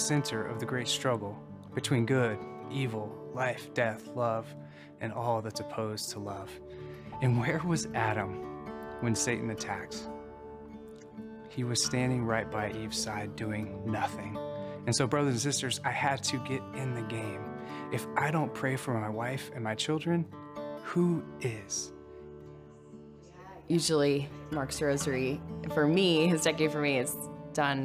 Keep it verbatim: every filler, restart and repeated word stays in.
center of the great struggle between good, evil, life, death, love, and all that's opposed to love. And where was Adam when Satan attacked? He was standing right by Eve's side doing nothing. And so, brothers and sisters, I had to get in the game. If I don't pray for my wife and my children, who is? Usually, Mark's rosary, for me, his decade for me is done